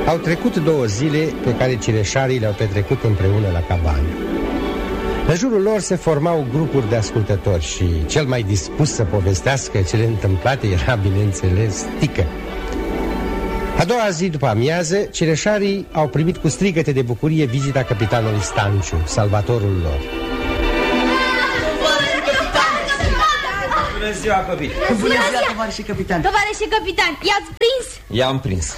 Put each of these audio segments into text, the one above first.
Au trecut 2 zile pe care cireșarii le-au petrecut împreună la cabană. În jurul lor se formau grupuri de ascultători și cel mai dispus să povestească cele întâmplate era, bineînțeles, Tică. A doua zi după amiază, cireșarii au primit cu strigăte de bucurie vizita capitanului Stanciu, salvatorul lor. Bună ziua, copii! Bună ziua, tovarășe capitan! Tovarășe capitan, i-ați prins? I-am prins.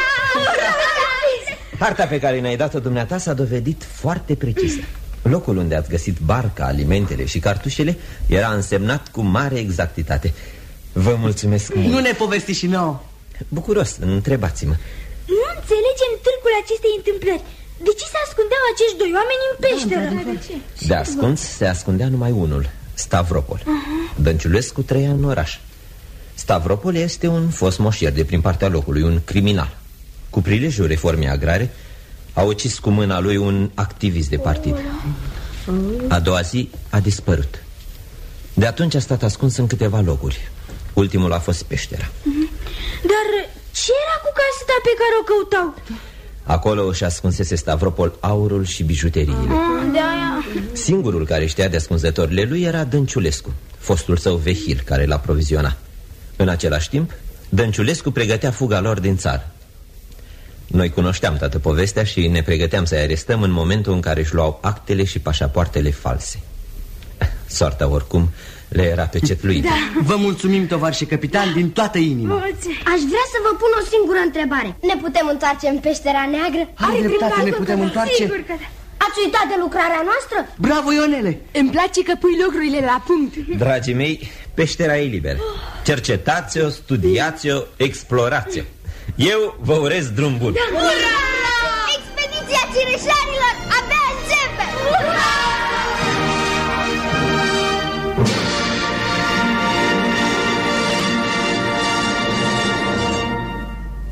Harta pe care ne-ai dat-o dumneata s-a dovedit foarte precisă. Locul unde ați găsit barca, alimentele și cartușele era însemnat cu mare exactitate. Vă mulțumesc mult. Nu ne povestiți și nouă. Bucuros, întrebați-mă. Nu înțelegem târgul acestei întâmplări. De ce se ascundeau acești 2 oameni în peșteră? De ascuns se ascundea numai unul, Stavropol. Dănciulescu trăia în oraș. Stavropol este un fost moșier de prin partea locului, un criminal. Cu prilejul reformei agrare a ucis cu mâna lui un activist de partid. A doua zi a dispărut. De atunci a stat ascuns în câteva locuri. Ultimul a fost peștera. Dar ce era cu caseta pe care o căutau? Acolo își ascunsese Stavropol aurul și bijuteriile. Singurul care știa de ascunzătorile lui era Dănciulescu, fostul său vehil care l-a provizionat. În același timp, Dănciulescu pregătea fuga lor din țară. Noi cunoșteam toată povestea și ne pregăteam să-i arestăm în momentul în care își luau actele și pașapoartele false. Soarta oricum le era pecetluită. Vă mulțumim, tovarășe capitan, din toată inima. Aș vrea să vă pun o singură întrebare. Ne putem întoarce în peștera neagră? Ai dreptate, ne putem întoarce? Sigur că da. Ați uitat de lucrarea noastră? Bravo, Ionele! Îmi place că pui lucrurile la punct. Dragii mei, peștera e liberă. Cercetați-o, studiați-o, explorați-o. Eu vă urez drum bun. Ura! Expediția cireșarilor abia începe! Ura!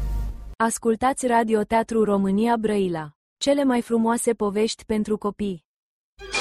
Ascultați Radio Teatru România Brăila. Cele mai frumoase povești pentru copii.